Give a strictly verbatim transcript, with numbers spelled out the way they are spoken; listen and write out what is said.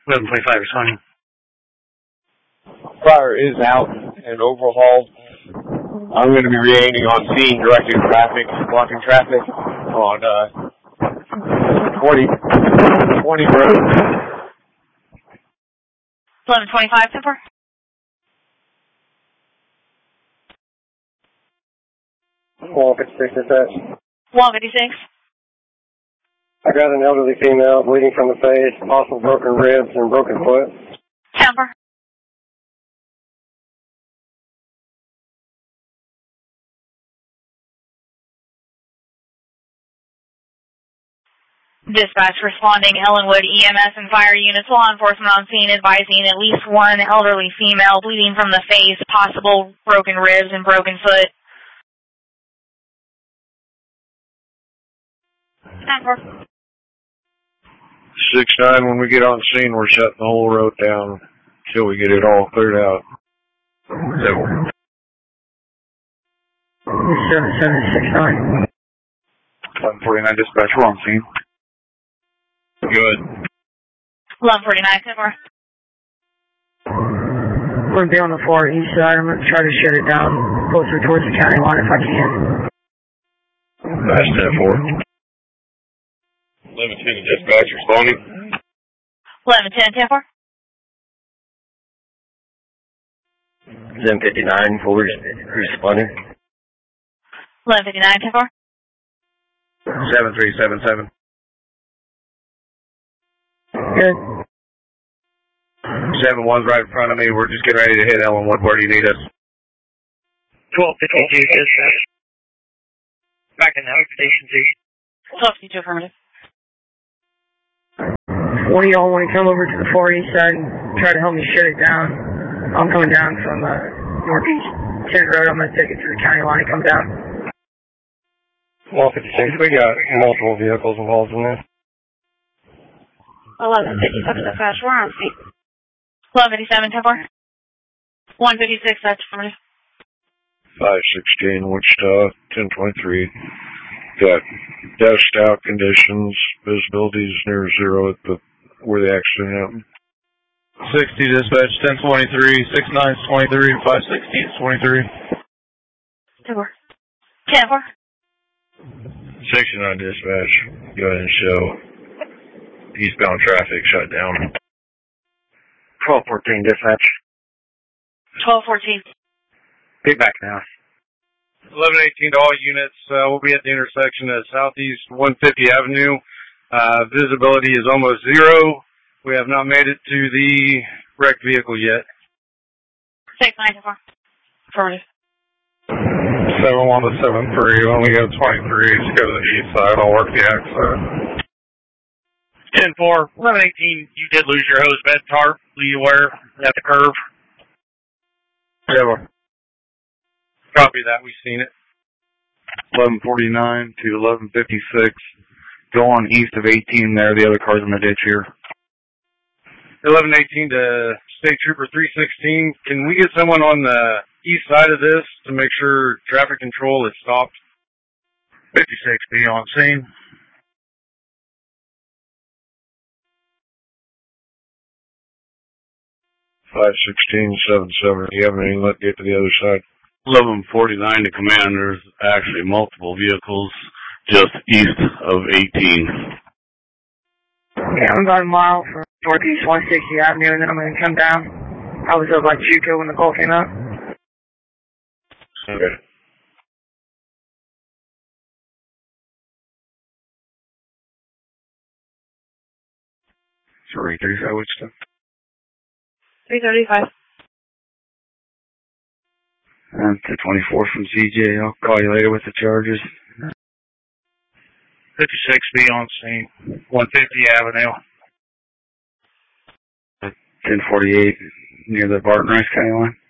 eleven twenty-five responding. Fire is out and overhauled. I'm going to be re-aiming on scene, directing traffic, blocking traffic on uh, twenty, twenty road. eleven twenty-five, Temper. one fifty-six is that. one fifty-six. I got an elderly female bleeding from the face, possible broken ribs and broken foot. Temper. Dispatch responding, Ellenwood E M S and fire units, law enforcement on scene advising at least one elderly female bleeding from the face, possible broken ribs and broken foot. Temper. six nine, when we get on scene, we're shutting the whole road down until we get it all cleared out. So, seven seven six nine. eleven forty-nine dispatch, we're on scene. Good. eleven forty-nine, Temper. I'm going to be on the far east side. I'm going to try to shut it down closer towards the county line if I can. That's ten four. eleven ten dispatch responding. eleven ten, Temper. seven fifty-nine, full responding. eleven fifty-nine, Temper. seven three seven seven. Good. seven one's right in front of me. We're just getting ready to hit Ellenwood. Where do you need us? twelve fifty-two dispatch. Back in the station two. twelve fifty-two affirmative. One of y'all want to come over to the far east side and try to help me shut it down. I'm coming down from uh, northeast tenth Road. I'm going to take it to the county line and come down. one fifty-six, we got multiple vehicles involved in this. eleven fifty-seven dispatch, we're on scene. eleven fifty-seven, Temper. one fifty-six, that's affirmative. five sixteen, Wichita, ten twenty-three. Got dust out conditions, visibility is near zero at the where the accident happened. sixty dispatch, ten twenty-three, six nine twenty-three, five sixteen twenty-three. Temper. Temper. sixty-nine dispatch, go ahead and show eastbound traffic shut down. twelve fourteen dispatch. twelve fourteen. Get back now. eleven eighteen to all units. Uh, we'll be at the intersection at Southeast one fifty Avenue. Uh, visibility is almost zero. We have not made it to the wrecked vehicle yet. six nine, Temper. Affirmative. seven one to seven three, we only got twenty-three. Just go to the east side. I'll work the exit. ten four, eleven eighteen, you did lose your hose bed tarp. Be aware at the curve. Yeah, copy that. We've seen it. eleven forty-nine to eleven fifty-six. Go on east of eighteen there. The other car's in the ditch here. eleven eighteen to State Trooper three sixteen. Can we get someone on the east side of this to make sure traffic control is stopped? fifty-six be on scene. five sixteen, seven seven. Do you have anything? Let's get to the other side. eleven forty-nine to command. There's actually multiple vehicles just east of eighteen. Yeah, I'm about a mile from northeast one sixty Avenue, and then I'm going to come down. I was up by Juco when the call came out. Okay. Sorry, thirty-five Wichita. three thirty-five. I'm to twenty-four from C J. I'll call you later with the charges. fifty-six be on scene. one fifty Avenue. ten forty-eight near the Barton Rice County line.